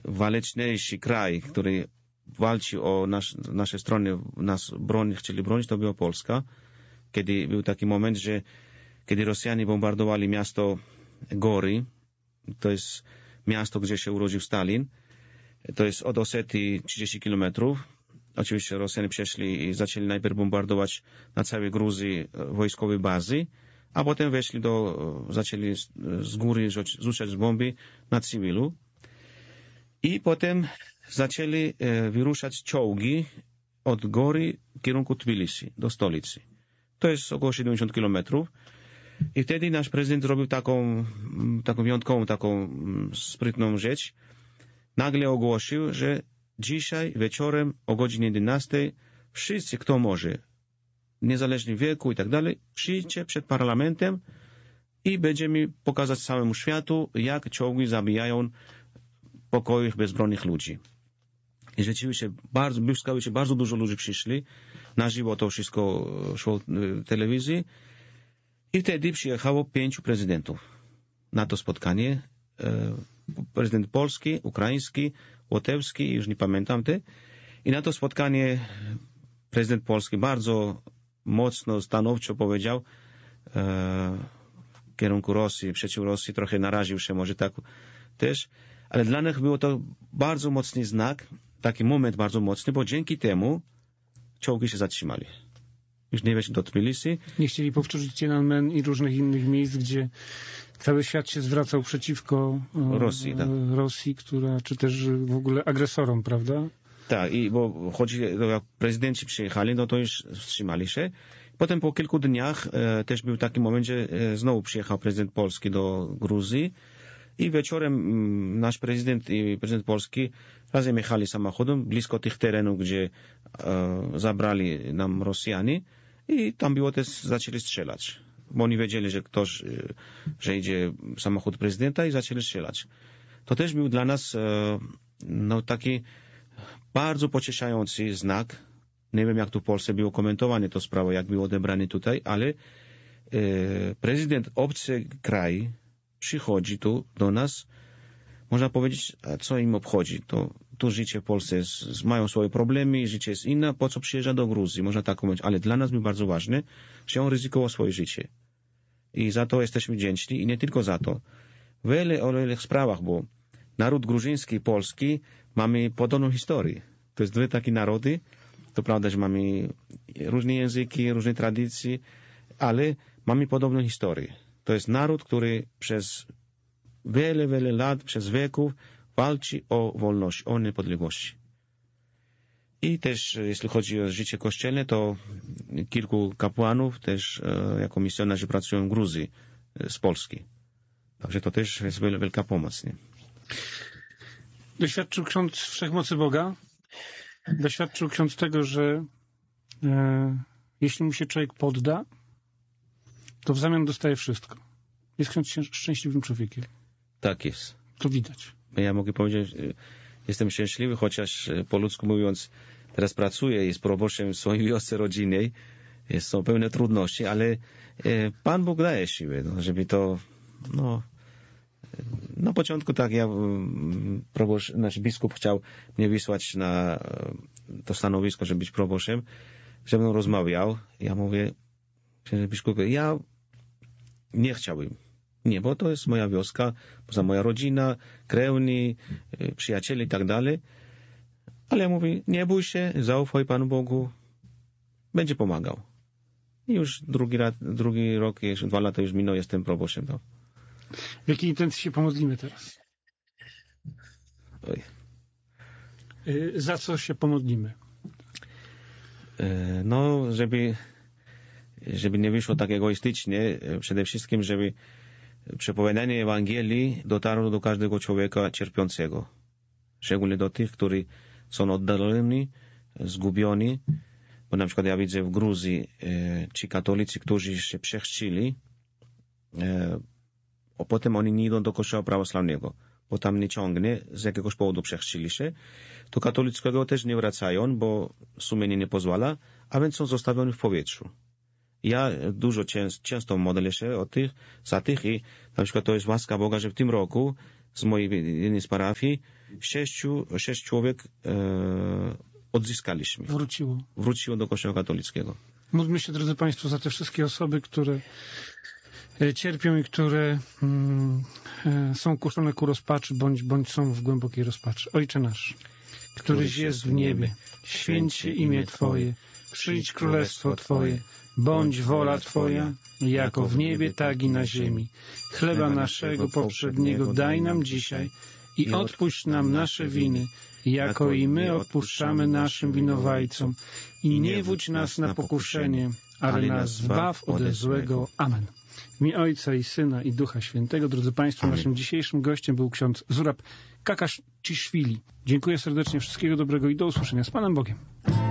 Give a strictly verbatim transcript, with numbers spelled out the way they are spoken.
najwaleczniejszy kraj, który walczył o nasz, nasze strony, nas broń, chcieli bronić, to była Polska. Kiedy był taki moment, że kiedy Rosjanie bombardowali miasto Gory, to jest miasto, gdzie się urodził Stalin, to jest od Osetii trzydzieści kilometrów. Oczywiście Rosjanie przeszli i zaczęli najpierw bombardować na całej Gruzji wojskowe bazy, a potem weszli do, zaczęli z góry rzucać bomby na cywilu. I potem zaczęli wyruszać czołgi od Gory w kierunku Tbilisi, do stolicy. To jest około siedemdziesiąt kilometrów. I wtedy nasz prezydent zrobił taką, taką wyjątkową, taką sprytną rzecz. Nagle ogłosił, że dzisiaj wieczorem o godzinie jedenastej wszyscy, kto może, niezależnie wieku i tak dalej, przyjdźcie przed parlamentem i będziemy pokazać całemu światu, jak czołgi zabijają pokojowych, bezbronnych ludzi. I rzeczywiście bardzo, błyskało się, bardzo dużo ludzi przyszli. Na żywo to wszystko szło w telewizji. I wtedy przyjechało pięciu prezydentów na to spotkanie. Prezydent polski, ukraiński, łotewski, już nie pamiętam te. I na to spotkanie prezydent polski bardzo mocno, stanowczo powiedział w kierunku Rosji, przeciw Rosji, trochę naraził się może tak też. Ale dla nas było to bardzo mocny znak, taki moment bardzo mocny, bo dzięki temu czołgi się zatrzymali. Już nie weszli do Tbilisi. Nie chcieli powtórzyć Tiananmen i różnych innych miejsc, gdzie cały świat się zwracał przeciwko Rosji, tak. Rosji, która, czy też w ogóle agresorom, prawda? Tak, i bo chodzi, jak prezydenci przyjechali, no to już wstrzymali się. Potem po kilku dniach e, też był taki moment, że e, znowu przyjechał prezydent Polski do Gruzji i wieczorem m, nasz prezydent i prezydent Polski razem jechali samochodem blisko tych terenów, gdzie e, zabrali nam Rosjanie i tam było też, zaczęli strzelać. Bo oni wiedzieli, że ktoś, że idzie samochód prezydenta i zaczęli strzelać. To też był dla nas e, no taki bardzo pocieszający znak. Nie wiem, jak tu w Polsce było komentowane to sprawa, jak było odebrane tutaj, ale e, prezydent obcy kraj przychodzi tu do nas, można powiedzieć, a co im obchodzi? To tu życie w Polsce jest, mają swoje problemy, życie jest inne, po co przyjeżdża do Gruzji? Można tak powiedzieć, ale dla nas był bardzo ważne, że on ryzykował swoje życie. I za to jesteśmy wdzięczni i nie tylko za to. W wiele, o wielu sprawach, bo naród gruziński i polski mamy podobną historię. To jest dwie takie narody. To prawda, że mamy różne języki, różne tradycje, ale mamy podobną historię. To jest naród, który przez wiele, wiele lat, przez wieków walczy o wolność, o niepodległość. I też, jeśli chodzi o życie kościelne, to kilku kapłanów też e, jako misjonarze pracują w Gruzji e, z Polski. Także to też jest wielka pomoc. Nie? Doświadczył ksiądz wszechmocy Boga. Doświadczył ksiądz tego, że e, jeśli mu się człowiek podda, to w zamian dostaje wszystko. Jest ksiądz szczęśliwym człowiekiem. Tak jest. To widać. Ja mogę powiedzieć, jestem szczęśliwy, chociaż po ludzku mówiąc, teraz pracuję, jest proboszczem w swojej wiosce rodzinnej, jest, są pełne trudności, ale Pan Bóg daje siłę, no, żeby to, no, na początku tak, ja, proboszcz, nasz biskup chciał mnie wysłać na to stanowisko, żeby być proboszczem, ze mną rozmawiał, ja mówię, biskupie, ja nie chciałbym. Nie, bo to jest moja wioska, poza moja rodzina, krewni, przyjaciele i tak dalej. Ale ja mówię, nie bój się, zaufaj Panu Bogu, będzie pomagał. I już drugi, raz, drugi rok, jeszcze dwa lata już minął, jestem proboszczem. No. W jakiej intencji się pomodlimy teraz? Oj. Za co się pomodlimy? No, żeby, żeby nie wyszło tak egoistycznie, przede wszystkim, żeby przepowiadanie Ewangelii dotarło do każdego człowieka cierpiącego. Szczególnie do tych, którzy są oddaleni, zgubieni. Bo na przykład ja widzę w Gruzji e, ci katolicy, którzy się przechrzcili, e, a potem oni nie idą do kościoła prawosławnego, bo tam nie ciągnie, z jakiegoś powodu przechrzcili się. Do katolickiego też nie wracają, bo sumienie nie pozwala, a więc są zostawieni w powietrzu. Ja dużo często, często modlę się o tych, za tych i na przykład to jest łaska Boga, że w tym roku z mojej jednej z parafii, sześciu, sześć człowiek e, odzyskaliśmy. Wróciło. Wróciło do Kościoła katolickiego. Módlmy się, drodzy Państwo, za te wszystkie osoby, które cierpią i które mm, są kuszone ku rozpaczy, bądź, bądź są w głębokiej rozpaczy. Ojcze nasz, któryś jest w niebie, święć się imię Twoje, przyjdź królestwo Twoje, bądź wola Twoja, jako w niebie, tak i na ziemi. Chleba naszego poprzedniego daj nam dzisiaj i odpuść nam nasze winy, jako i my odpuszczamy naszym winowajcom. I nie wódź nas na pokuszenie, ale nas zbaw ode złego. Amen. W imię Ojca i Syna i Ducha Świętego. Drodzy Państwo, naszym dzisiejszym gościem był ksiądz Zurab Kakaszciszwili. Dziękuję serdecznie, wszystkiego dobrego i do usłyszenia z Panem Bogiem.